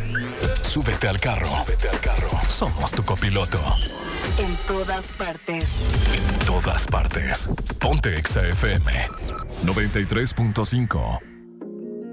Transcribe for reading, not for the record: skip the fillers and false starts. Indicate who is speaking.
Speaker 1: Súbete al carro. Somos tu copiloto.
Speaker 2: En todas partes.
Speaker 1: En todas partes. Ponte Exa FM 93.5.